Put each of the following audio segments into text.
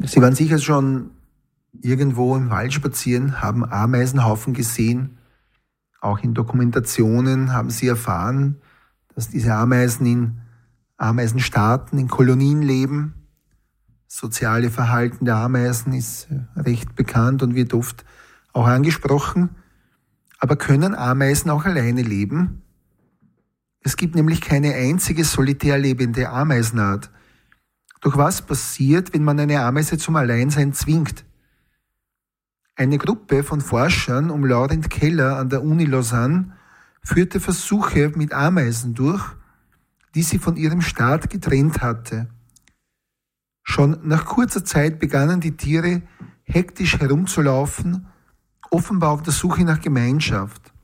Sie waren sicher schon irgendwo im Wald spazieren, haben Ameisenhaufen gesehen. Auch in Dokumentationen haben Sie erfahren, dass diese Ameisen in Ameisenstaaten, in Kolonien leben. Das soziale Verhalten der Ameisen ist recht bekannt und wird oft auch angesprochen. Aber können Ameisen auch alleine leben? Es gibt nämlich keine einzige solitär lebende Ameisenart. Doch was passiert, wenn man eine Ameise zum Alleinsein zwingt? Eine Gruppe von Forschern um Laurent Keller an der Uni Lausanne führte Versuche mit Ameisen durch, die sie von ihrem Staat getrennt hatte. Schon nach kurzer Zeit begannen die Tiere hektisch herumzulaufen, offenbar auf der Suche nach Gemeinschaft.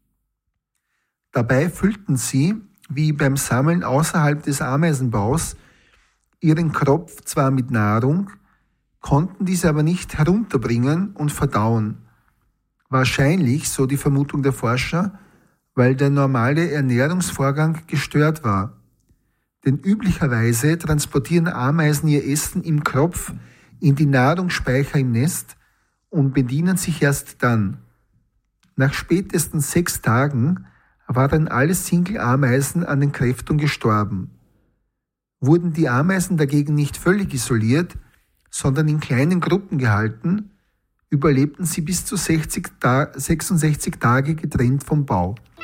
Dabei füllten sie, wie beim Sammeln außerhalb des Ameisenbaus, ihren Kropf zwar mit Nahrung, konnten diese aber nicht herunterbringen und verdauen. Wahrscheinlich, so die Vermutung der Forscher, weil der normale Ernährungsvorgang gestört war. Denn üblicherweise transportieren Ameisen ihr Essen im Kropf in die Nahrungsspeicher im Nest und bedienen sich erst dann. Nach spätestens 6 Tagen waren alle Single-Ameisen an den Kräftungen gestorben. Wurden die Ameisen dagegen nicht völlig isoliert, sondern in kleinen Gruppen gehalten, überlebten sie bis zu 66 Tage getrennt vom Bau.